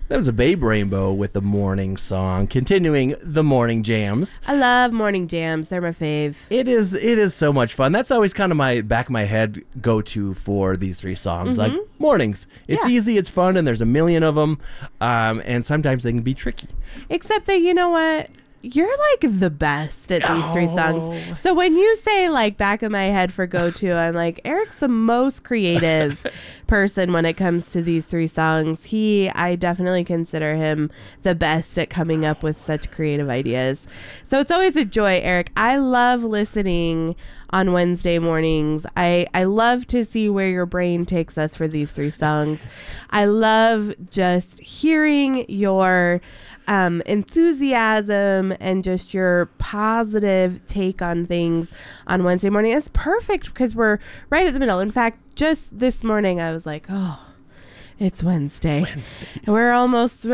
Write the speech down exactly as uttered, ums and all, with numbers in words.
That was a Babe Rainbow with the morning song, continuing the morning jams. I love morning jams. They're my fave. It is it is so much fun. That's always kind of my back of my head go-to for these three songs. Mm-hmm. Like mornings. It's Yeah. easy, it's fun, and there's a million of them. Um, and sometimes they can be tricky. Except that, you know what? You're like the best at these three songs. Oh. So when you say like back of my head for go-to, I'm like, Eric's the most creative person when it comes to these three songs. He, I definitely consider him the best at coming up with such creative ideas. So it's always a joy, Eric. I love listening on Wednesday mornings. I, I love to see where your brain takes us for these three songs. I love just hearing your um, enthusiasm and just your positive take on things on Wednesday morning. It's perfect because we're right at the middle. In fact, just this morning I was like, oh, it's Wednesday. Wednesdays. We're almost